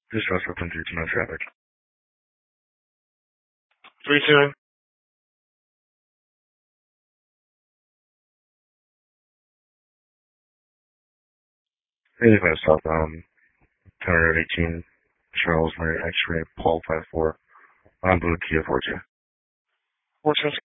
This is Joshua from 329 Traffic. 329. Hey, myself, 1018 Charles Murray X-ray Paul 54 on Blue Kia Forte. What's this?